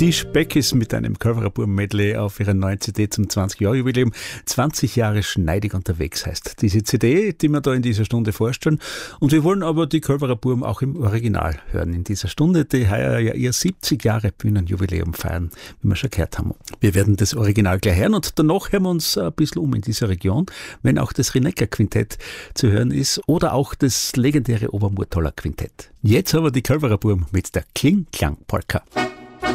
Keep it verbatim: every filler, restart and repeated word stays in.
Die Speckis mit einem Kölverer-Buben-Medley auf ihrer neuen C D zum zwanzig-Jahr-Jubiläum. zwanzig Jahre schneidig unterwegs heißt diese C D, die wir da in dieser Stunde vorstellen. Und wir wollen aber die Kölverer-Buben auch im Original hören in dieser Stunde, die heuer ja ihr siebzig Jahre Bühnenjubiläum feiern, wie wir schon gehört haben. Wir werden das Original gleich hören und danach hören wir uns ein bisschen um in dieser Region, wenn auch das Rinecker-Quintett zu hören ist oder auch das legendäre Obermurtaler Quintett. Jetzt aber die Kölverer-Buben mit der Kling-Klang-Polka.